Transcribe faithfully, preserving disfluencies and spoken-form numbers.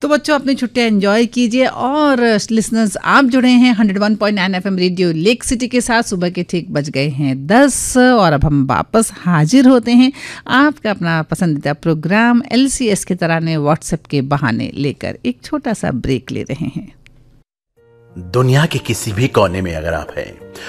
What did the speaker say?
तो बच्चों अपनी छुट्टियां एंजॉय कीजिए और लिसनर्स आप जुड़े हैं hundred one point nine FM radio lake city के साथ। सुबह के ठीक बज गए हैं दस और अब हम वापस हाजिर होते हैं आपका अपना पसंदीदा प्रोग्राम एलसीएस के तराने व्हाट्सएप के बहाने लेकर। एक छोटा सा ब्रेक ले रहे हैं। दुनिया के किसी भी कोने में अगर आप हैं